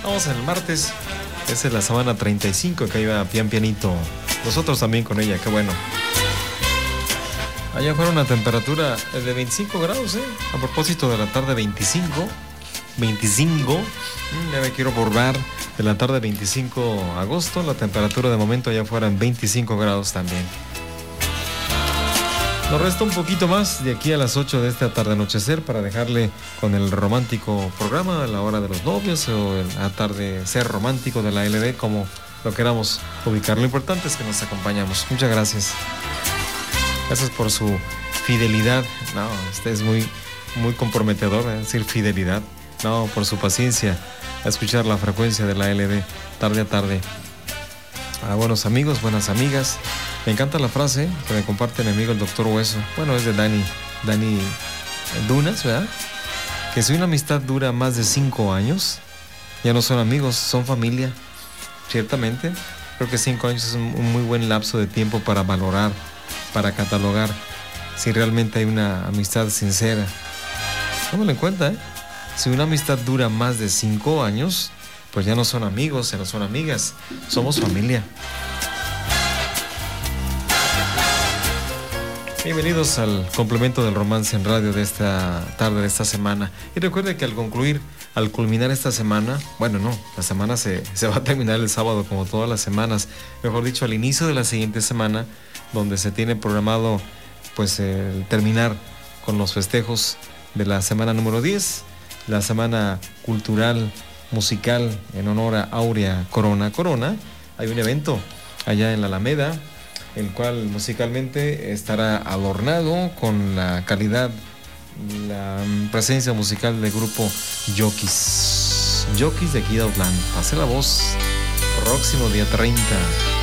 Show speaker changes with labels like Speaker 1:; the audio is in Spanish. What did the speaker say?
Speaker 1: Vamos el martes. Esa es la semana 35 que iba pianito. Nosotros también con ella, qué bueno. Allá fuera una temperatura de 25 grados, ¿eh? A propósito de la tarde 25. Ya me quiero borrar. De la tarde 25 de agosto, la temperatura de momento allá afuera en 25 grados también. Nos resta un poquito más de aquí a las 8 de esta tarde anochecer para dejarle con el romántico programa a la hora de los novios o el atardecer romántico de la LD, como lo queramos ubicar. Lo importante es que nos acompañamos. Muchas gracias. Gracias por su fidelidad. No, este es muy comprometedor, decir fidelidad. No, por su paciencia a escuchar la frecuencia de la LD tarde a tarde. A buenos amigos, buenas amigas. Me encanta la frase que me comparte mi amigo el Dr. Hueso. Bueno, es de Dani Dunas, ¿verdad? Que si una amistad dura más de 5 años, ya no son amigos, son familia. Ciertamente, creo que 5 años es un muy buen lapso de tiempo para valorar, para catalogar si realmente hay una amistad sincera. Tómalo en cuenta, ¿eh? Si una amistad dura más de 5 años, pues ya no son amigos, ya no son amigas, somos familia. Bienvenidos al complemento del romance en radio de esta tarde, de esta semana. Y recuerde que al culminar esta semana, bueno, no, la semana se va a terminar el sábado como todas las semanas, mejor dicho, al inicio de la siguiente semana, donde se tiene programado pues el terminar con los festejos de la semana número 10, la semana cultural, musical, en honor a Áurea Corona. Hay un evento allá en la Alameda, el cual musicalmente estará adornado con la calidad, la presencia musical del grupo Jockeys de aquí de Outland. Pase la voz, próximo día 30.